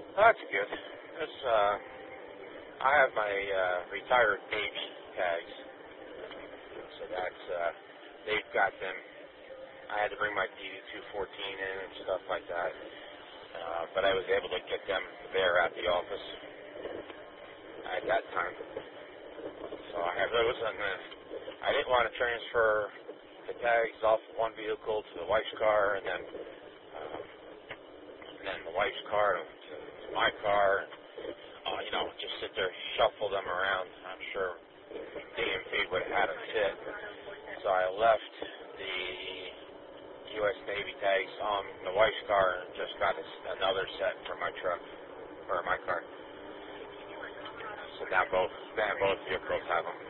That's good. I have my retired Navy tags, so they've got them. I had to bring my DD-214 in and stuff like that, but I was able to get them there at the office at that time. So I have those, and I didn't want to transfer the tags off of one vehicle to the wife's car, and then the wife's car to my car. Just sit there, shuffle them around. I'm sure DMV would have had them fit. So I left the U.S. Navy tags on the wife's car and just got another set for my truck, or my car. So now both vehicles have them.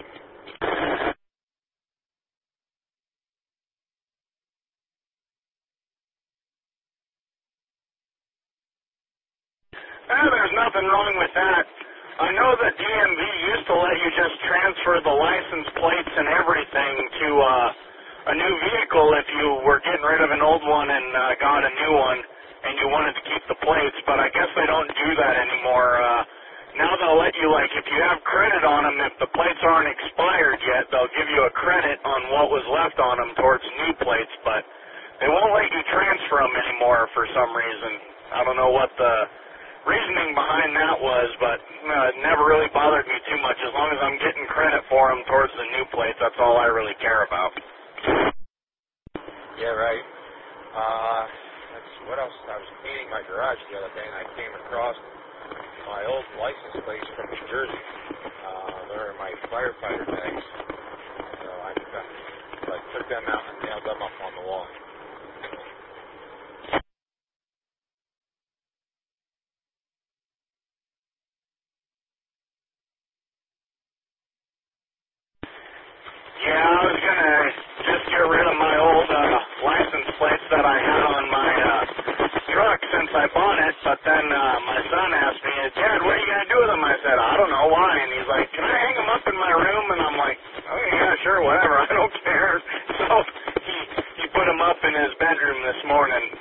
There's nothing wrong with that. I know that DMV used to let you just transfer the license plates and everything to a new vehicle if you were getting rid of an old one and got a new one and you wanted to keep the plates, but I guess they don't do that anymore. Now they'll let you, like, if you have credit on them, if the plates aren't expired yet, they'll give you a credit on what was left on them towards new plates, but they won't let you transfer them anymore for some reason. I don't know what the reasoning behind that was, but it never really bothered me too much. As long as I'm getting credit for them towards the new plates, that's all I really care about. Yeah, right. What else? I was cleaning my garage the other day, and I came across my old license plates from New Jersey. They're my firefighter tags. So I took them out and nailed them up on the wall. Yeah, I was going to just get rid of my old license plates that I had on my truck since I bought it, but then my son asked me, Dad, what are you going to do with them? I said, I don't know, why? And he's like, can I hang them up in my room? And I'm like, oh yeah, sure, whatever, I don't care. So he put them up in his bedroom this morning.